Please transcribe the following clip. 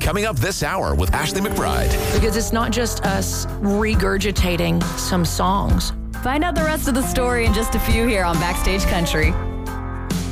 coming up this hour with Ashley McBride. Because it's not just us regurgitating some songs. Find out the rest of the story in just a few here on Backstage Country.